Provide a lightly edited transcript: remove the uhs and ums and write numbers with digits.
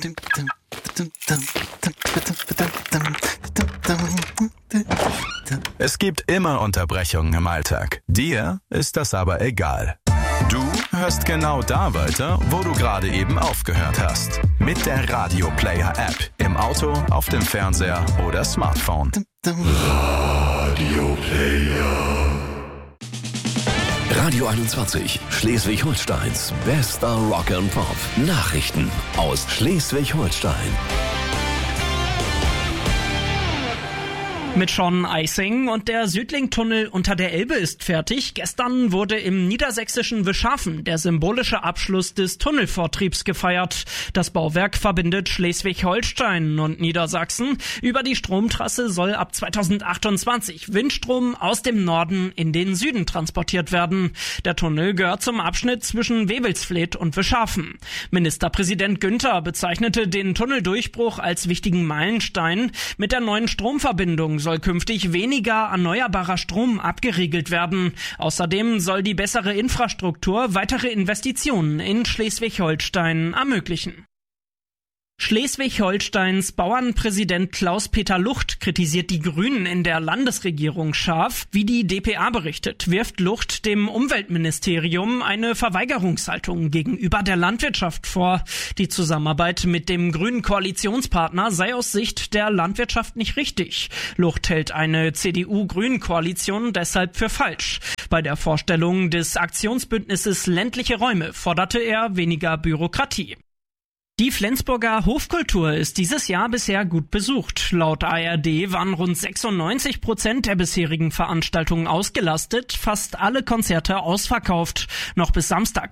Es gibt immer Unterbrechungen im Alltag. Dir ist das aber egal. Du hörst genau da weiter, wo du gerade eben aufgehört hast. Mit der Radio Player App. Im Auto, auf dem Fernseher oder Smartphone. Radio Player. Radio 21, Schleswig-Holsteins bester Rock and Pop. Nachrichten aus Schleswig-Holstein. Mit Sean Eising und der Südlink-Tunnel unter der Elbe ist fertig. Gestern wurde im niedersächsischen Wischhafen der symbolische Abschluss des Tunnelvortriebs gefeiert. Das Bauwerk verbindet Schleswig-Holstein und Niedersachsen. Über die Stromtrasse soll ab 2028 Windstrom aus dem Norden in den Süden transportiert werden. Der Tunnel gehört zum Abschnitt zwischen Wewelsfleth und Wischhafen. Ministerpräsident Günther bezeichnete den Tunneldurchbruch als wichtigen Meilenstein. Mit der neuen Stromverbindung soll künftig weniger erneuerbarer Strom abgeriegelt werden. Außerdem soll die bessere Infrastruktur weitere Investitionen in Schleswig-Holstein ermöglichen. Schleswig-Holsteins Bauernpräsident Klaus-Peter Lucht kritisiert die Grünen in der Landesregierung scharf. Wie die dpa berichtet, wirft Lucht dem Umweltministerium eine Verweigerungshaltung gegenüber der Landwirtschaft vor. Die Zusammenarbeit mit dem grünen Koalitionspartner sei aus Sicht der Landwirtschaft nicht richtig. Lucht hält eine CDU-Grünen-Koalition deshalb für falsch. Bei der Vorstellung des Aktionsbündnisses Ländliche Räume forderte er weniger Bürokratie. Die Flensburger Hofkultur ist dieses Jahr bisher gut besucht. Laut ARD waren rund 96% der bisherigen Veranstaltungen ausgelastet, fast alle Konzerte ausverkauft. Noch bis Samstag